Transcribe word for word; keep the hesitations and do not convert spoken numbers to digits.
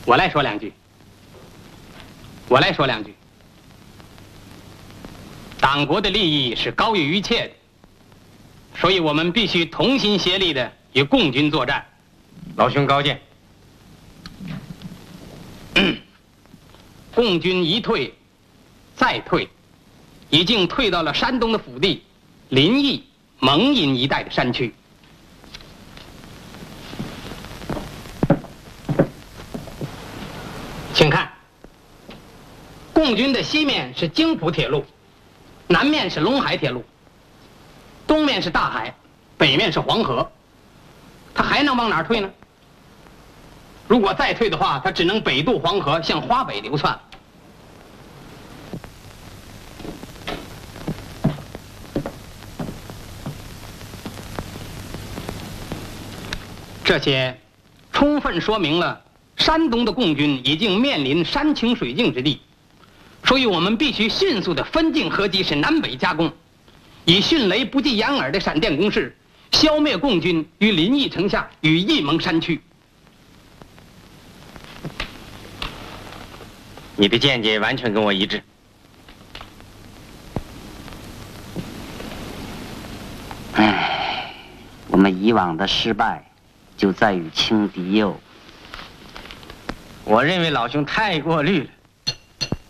我来说两句。我来说两句。党国的利益是高于一切的，所以我们必须同心协力的与共军作战。 老兄高见。 共军一退，再退，已经退到了山东的腹地临沂、蒙阴一带的山区。请看，共军的西面是京浦铁路，南面是陇海铁路，东面是大海，北面是黄河，他还能往哪儿退呢？如果再退的话，他只能北渡黄河，向华北流窜。这些充分说明了山东的共军已经面临山穷水尽之地，所以我们必须迅速的分进合击，是南北夹攻，以迅雷不及掩耳的闪电攻势，消灭共军于临沂城下与沂蒙山区。 你的见解完全跟我一致。 唉，我们以往的失败就在于轻敌哟。 我认为老兄太过虑了。